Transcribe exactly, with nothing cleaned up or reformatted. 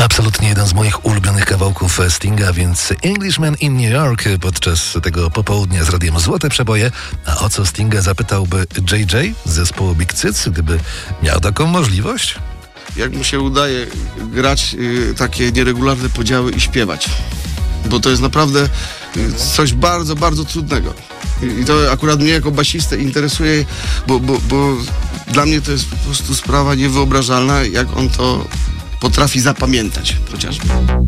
Absolutnie jeden z moich ulubionych kawałków Stinga, więc Englishman in New York podczas tego popołudnia z Radiem Złote Przeboje. A o co Stinga zapytałby J J z zespołu Big Cyc, gdyby miał taką możliwość? Jak mu się udaje grać y, takie nieregularne podziały i śpiewać. Bo to jest naprawdę y, coś bardzo, bardzo trudnego. I, I to akurat mnie jako basistę interesuje, bo, bo, bo dla mnie to jest po prostu sprawa niewyobrażalna, jak on to potrafi zapamiętać chociażby.